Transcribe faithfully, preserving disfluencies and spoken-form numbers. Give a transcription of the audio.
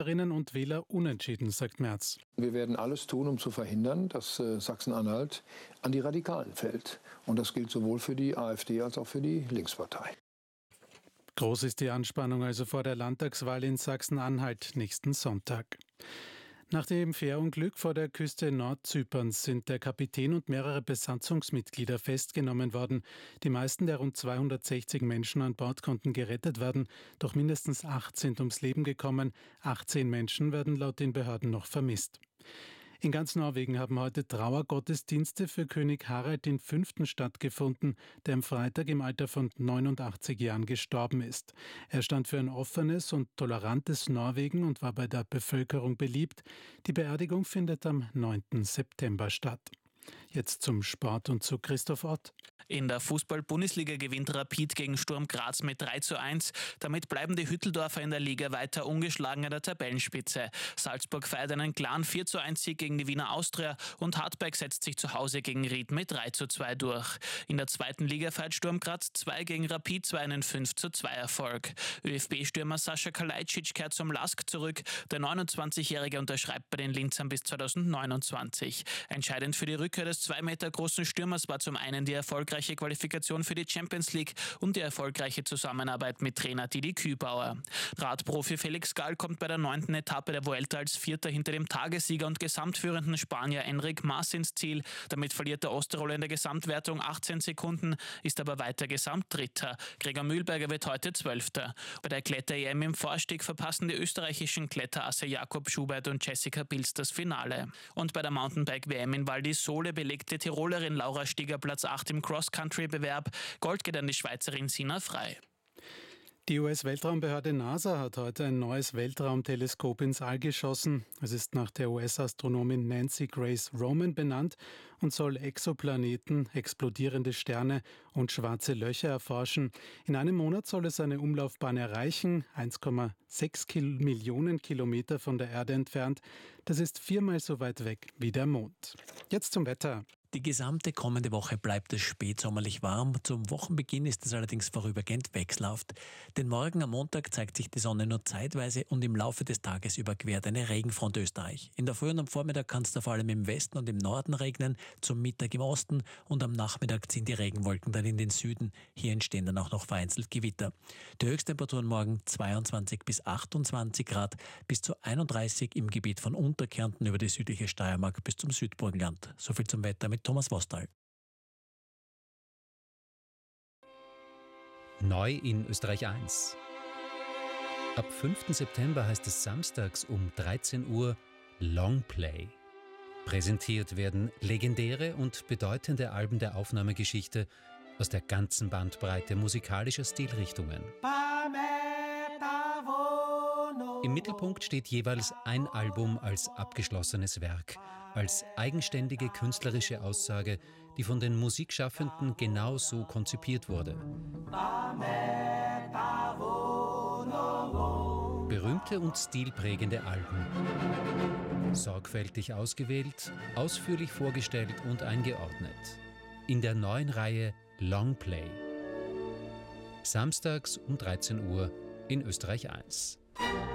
Wählerinnen und Wähler unentschieden, sagt Merz. Wir werden alles tun, um zu verhindern, dass äh, Sachsen-Anhalt an die Radikalen fällt. Und das gilt sowohl für die AfD als auch für die Linkspartei. Groß ist die Anspannung also vor der Landtagswahl in Sachsen-Anhalt nächsten Sonntag. Nach dem Fährunglück vor der Küste Nordzyperns sind der Kapitän und mehrere Besatzungsmitglieder festgenommen worden. Die meisten der rund zweihundertsechzig Menschen an Bord konnten gerettet werden, doch mindestens acht sind ums Leben gekommen. achtzehn Menschen werden laut den Behörden noch vermisst. In ganz Norwegen haben heute Trauergottesdienste für König Harald der Fünfte stattgefunden, der am Freitag im Alter von neunundachtzig Jahren gestorben ist. Er stand für ein offenes und tolerantes Norwegen und war bei der Bevölkerung beliebt. Die Beerdigung findet am neunten September statt. Jetzt zum Sport und zu Christoph Ott. In der Fußball-Bundesliga gewinnt Rapid gegen Sturm Graz mit drei zu eins. Damit bleiben die Hütteldorfer in der Liga weiter ungeschlagen an der Tabellenspitze. Salzburg feiert einen klaren vier zu eins Sieg gegen die Wiener Austria und Hartberg setzt sich zu Hause gegen Ried mit drei zu zwei durch. In der zweiten Liga feiert Sturm Graz zwei gegen Rapid zwei einen fünf zu zwei Erfolg. ÖFB-Stürmer Sascha Kalajdzic kehrt zum Lask zurück. Der neunundzwanzigjährige unterschreibt bei den Linzern bis zweitausendneunundzwanzig. Entscheidend für die Rückkehr des zwei Meter großen Stürmers war zum einen die erfolgreiche Qualifikation für die Champions League und die erfolgreiche Zusammenarbeit mit Trainer Didi Kübauer. Radprofi Felix Gall kommt bei der neunten Etappe der Vuelta als Vierter hinter dem Tagessieger und gesamtführenden Spanier Enric Mas ins Ziel. Damit verliert der Osttiroler in der Gesamtwertung achtzehn Sekunden, ist aber weiter Gesamtdritter. Gregor Mühlberger wird heute Zwölfter. Bei der Kletter-E M im Vorstieg verpassen die österreichischen Kletterasse Jakob Schubert und Jessica Pilz das Finale. Und bei der Mountainbike-W M in Val di Sole belegte Tirolerin Laura Stieger Platz acht im Cross-Country-Bewerb. Gold geht an die Schweizerin Sina Frei. Die U S-Weltraumbehörde NASA hat heute ein neues Weltraumteleskop ins All geschossen. Es ist nach der U S-Astronomin Nancy Grace Roman benannt und soll Exoplaneten, explodierende Sterne und schwarze Löcher erforschen. In einem Monat soll es seine Umlaufbahn erreichen, eins Komma sechs Millionen Kilometer von der Erde entfernt. Das ist viermal so weit weg wie der Mond. Jetzt zum Wetter. Die gesamte kommende Woche bleibt es spätsommerlich warm. Zum Wochenbeginn ist es allerdings vorübergehend wechselhaft. Denn morgen am Montag zeigt sich die Sonne nur zeitweise und im Laufe des Tages überquert eine Regenfront Österreich. In der Früh und am Vormittag kann es da vor allem im Westen und im Norden regnen, zum Mittag im Osten und am Nachmittag ziehen die Regenwolken dann in den Süden. Hier entstehen dann auch noch vereinzelt Gewitter. Die Höchsttemperaturen morgen zweiundzwanzig bis achtundzwanzig Grad, bis zu einunddreißig im Gebiet von Unterkärnten über die südliche Steiermark bis zum Südburgenland. Soviel zum Wetter mit Thomas Vostal. Neu in Österreich eins. Ab fünften September heißt es samstags um dreizehn Uhr Longplay. Präsentiert werden legendäre und bedeutende Alben der Aufnahmegeschichte aus der ganzen Bandbreite musikalischer Stilrichtungen. Im Mittelpunkt steht jeweils ein Album als abgeschlossenes Werk, als eigenständige künstlerische Aussage, die von den Musikschaffenden genau so konzipiert wurde. Berühmte und stilprägende Alben. Sorgfältig ausgewählt, ausführlich vorgestellt und eingeordnet. In der neuen Reihe Longplay. Samstags um dreizehn Uhr in Österreich eins.